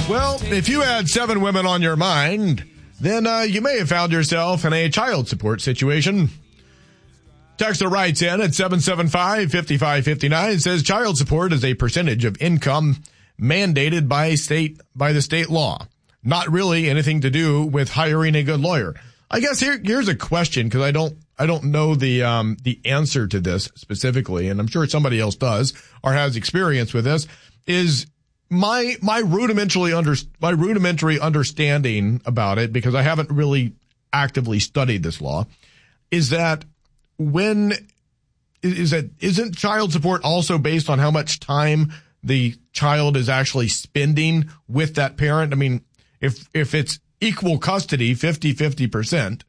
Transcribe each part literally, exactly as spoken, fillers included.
Well, if you had seven women on your mind, then uh, you may have found yourself in a child support situation. Texter writes in at seven seven five, five five five nine, says child support is a percentage of income mandated by state by the state law. Not really anything to do with hiring a good lawyer. I guess here here's a question, because I don't I don't know the um the answer to this specifically, and I'm sure somebody else does or has experience with this. Is my my rudimentary under my rudimentary understanding about it, because I haven't really actively studied this law, is that when is that isn't child support also based on how much time the child is actually spending with that parent? I mean, if if it's equal custody, fifty-fifty percent,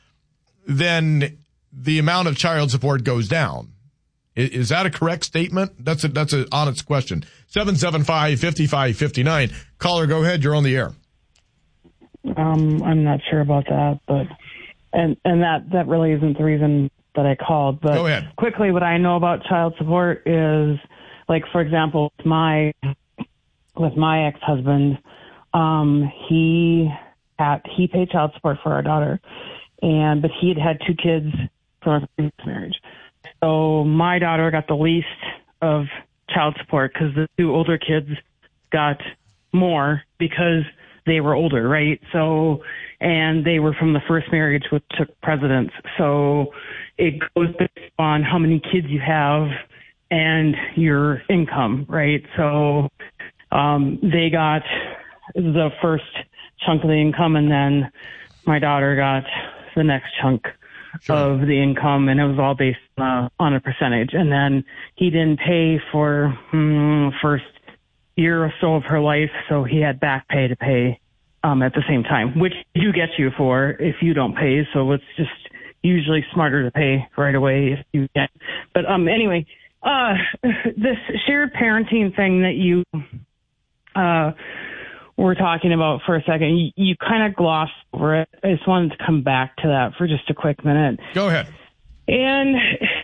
then the amount of child support goes down. Is, is that a correct statement? That's a, that's an honest question. seven seven five, five five five nine. Caller, go ahead. You're on the air. Um, I'm not sure about that, but, and, and that, that really isn't the reason that I called. But go ahead. Quickly, what I know about child support is, like, for example, with my, with my ex-husband, um, he had, he paid child support for our daughter, and, but he had had two kids from our previous marriage. So my daughter got the least of child support because the two older kids got more because they were older, right? So, and they were from the first marriage, which took precedence. So it goes based on how many kids you have and your income, right? So um, they got the first chunk of the income, and then my daughter got the next chunk. Sure. Of the income, and it was all based uh, on a percentage. And then he didn't pay for hmm, first year or so of her life, so he had back pay to pay um, at the same time, which you get you for if you don't pay. So it's just usually smarter to pay right away if you can. But um, anyway, uh, this shared parenting thing that you uh, were talking about for a second, you, you kind of glossed over it. I just wanted to come back to that for just a quick minute. Go ahead. And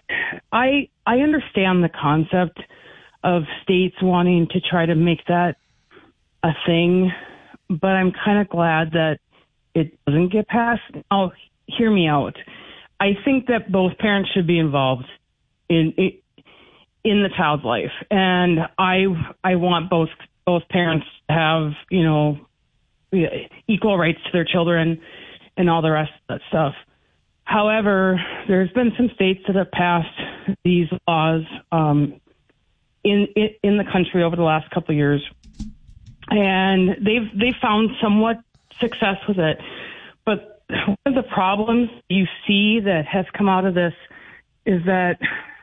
I I understand the concept of states wanting to try to make that a thing, but I'm kind of glad that it doesn't get passed. Oh, hear me out. I think that both parents should be involved in in the child's life, and I I want both both parents to have, you know, equal rights to their children and all the rest of that stuff. However, there's been some states that have passed these laws um, in, in in the country over the last couple of years, and they've they found somewhat success with it. But one of the problems you see that has come out of this is that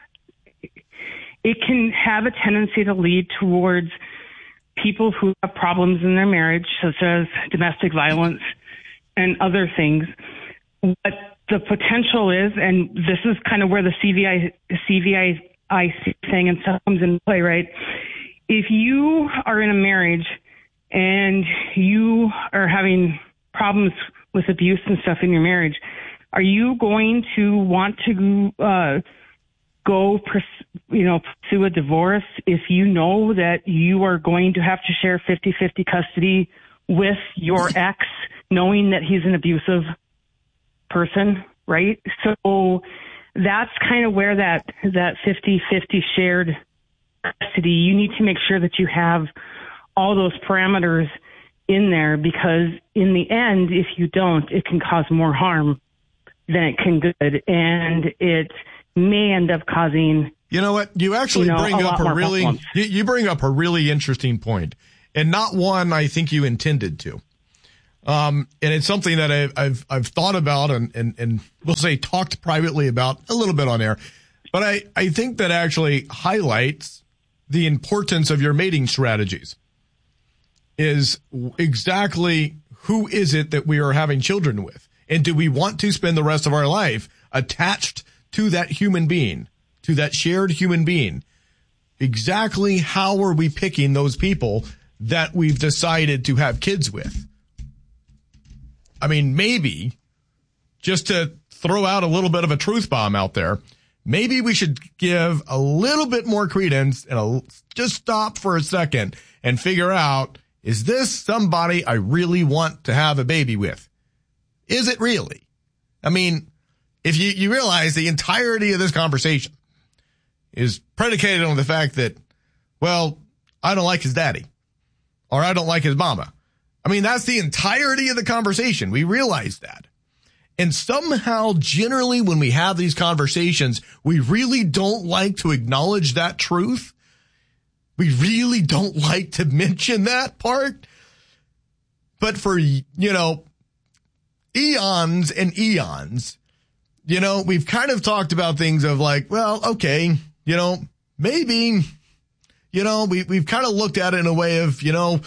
it can have a tendency to lead towards people who have problems in their marriage, such as domestic violence and other things. What the potential is, and this is kind of where the C V I, C V I thing and stuff comes into play, right? If you are in a marriage and you are having problems with abuse and stuff in your marriage, are you going to want to uh, go, you know, pursue a divorce if you know that you are going to have to share fifty-fifty custody with your ex, knowing that he's an abusive person, right? So that's kind of where that that fifty-fifty shared custody, you need to make sure that you have all those parameters in there, because in the end, if you don't, it can cause more harm than it can good, and it may end up causing, you know what, you actually you know, bring a up a really you, you bring up a really interesting point, and not one I think you intended to. Um, and it's something that I've I've, I've thought about and, and and we'll say talked privately about a little bit on air, but I I think that actually highlights the importance of your mating strategies. Is exactly who is it that we are having children with, and do we want to spend the rest of our life attached to that human being, to that shared human being? Exactly how are we picking those people that we've decided to have kids with? I mean, maybe, just to throw out a little bit of a truth bomb out there, maybe we should give a little bit more credence and a, just stop for a second and figure out Is this somebody I really want to have a baby with? Is it really? I mean, if you, you realize the entirety of this conversation is predicated on the fact that, well, I don't like his daddy or I don't like his mama. I mean, that's the entirety of the conversation. We realize that. And somehow, generally, when we have these conversations, we really don't like to acknowledge that truth. We really don't like to mention that part. But for, you know, eons and eons, you know, we've kind of talked about things of like, well, okay, you know, maybe, you know, we, we've kind of looked at it in a way of, you know,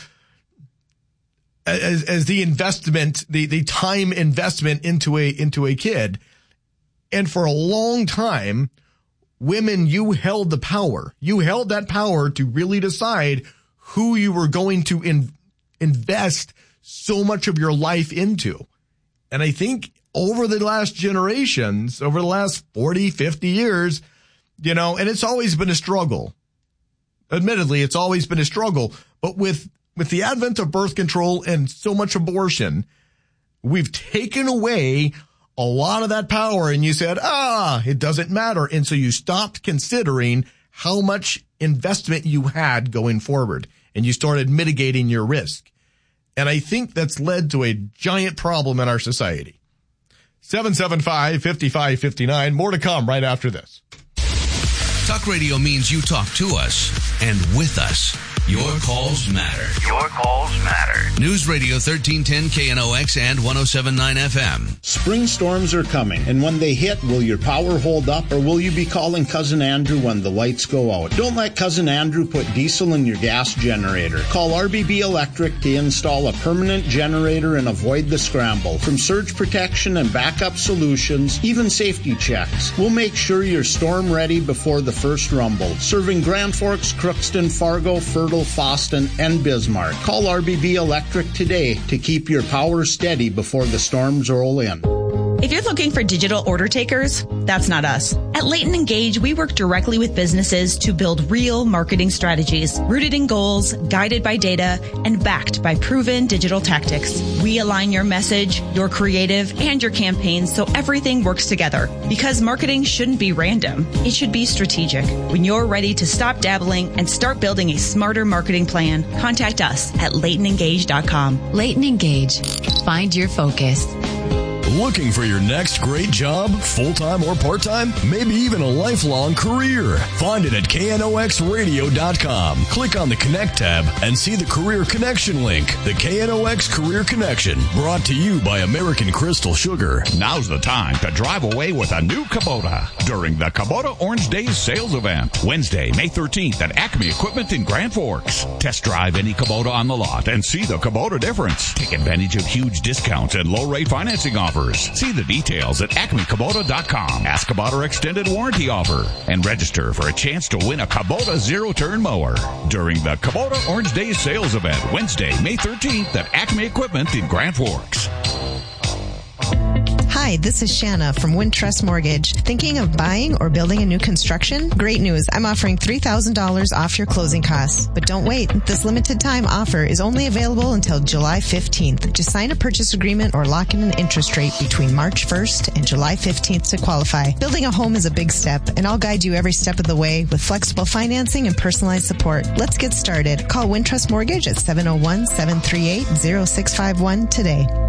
as, as the investment, the, the time investment into a, into a kid. And for a long time, women, you held the power. You held that power to really decide who you were going to in, invest so much of your life into. And I think over the last generations, over the last forty, fifty years, you know, and it's always been a struggle. Admittedly, it's always been a struggle. But with, with the advent of birth control and so much abortion, we've taken away a lot of that power. And you said, ah, it doesn't matter. And so you stopped considering how much investment you had going forward. And you started mitigating your risk. And I think that's led to a giant problem in our society. seven seven five, five five five nine. More to come right after this. Talk radio means you talk to us and with us. Your calls matter. Your calls matter. News Radio thirteen ten K N O X and one oh seven point nine F M. Spring storms are coming, and when they hit, will your power hold up, or will you be calling Cousin Andrew when the lights go out? Don't let Cousin Andrew put diesel in your gas generator. Call R B B Electric to install a permanent generator and avoid the scramble. From surge protection and backup solutions, even safety checks, we'll make sure you're storm ready before the first rumble. Serving Grand Forks, Crookston, Fargo, Fertile, Foston, and Bismarck. Call R B B Electric today to keep your power steady before the storms roll in. If you're looking for digital order takers, that's not us. At Leighton Engage, we work directly with businesses to build real marketing strategies, rooted in goals, guided by data, and backed by proven digital tactics. We align your message, your creative, and your campaigns so everything works together. Because marketing shouldn't be random. It should be strategic. When you're ready to stop dabbling and start building a smarter marketing plan, contact us at leighton engage dot com. Leighton Engage. Find your focus. Looking for your next great job, full-time or part-time? Maybe even a lifelong career? Find it at K N O X radio dot com. Click on the Connect tab and see the Career Connection link. The K N O X Career Connection, brought to you by American Crystal Sugar. Now's the time to drive away with a new Kubota during the Kubota Orange Days sales event, Wednesday, May thirteenth at Acme Equipment in Grand Forks. Test drive any Kubota on the lot and see the Kubota difference. Take advantage of huge discounts and low-rate financing offers. See the details at acme kubota dot com. Ask about our extended warranty offer and register for a chance to win a Kubota zero-turn mower during the Kubota Orange Days sales event, Wednesday, May thirteenth at Acme Equipment in Grand Forks. Hi, this is Shanna from Wintrust Mortgage. Thinking of buying or building a new construction? Great news. I'm offering three thousand dollars off your closing costs. But don't wait. This limited time offer is only available until July fifteenth. Just sign a purchase agreement or lock in an interest rate between March first and July fifteenth to qualify. Building a home is a big step, and I'll guide you every step of the way with flexible financing and personalized support. Let's get started. Call Wintrust Mortgage at seven oh one, seven three eight, oh six five one today.